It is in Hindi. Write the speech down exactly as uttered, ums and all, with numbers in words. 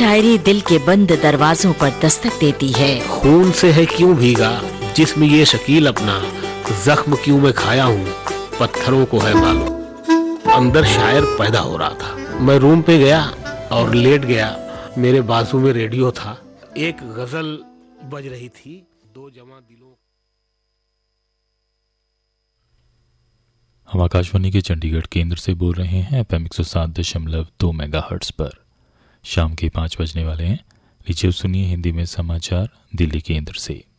शायरी दिल के बंद दरवाजों पर दस्तक देती है। खून से है क्यों भीगा जिस्म ये शकील अपना, जख्म क्यों मैं खाया हूँ पत्थरों को है मालूम। अंदर शायर पैदा हो रहा था। मैं रूम पे गया और लेट गया। मेरे बाजू में रेडियो था, एक गजल बज रही थी, दो जमा दिलों। हम आकाशवाणी के चंडीगढ़ केंद्र से बोल रहे हैं एफ एम एक सौ सात दशमलव दो मेगा हर्ट्ज पर। शाम के पाँच बजने वाले हैं। लीजिए सुनिए हिंदी में समाचार दिल्ली केंद्र से।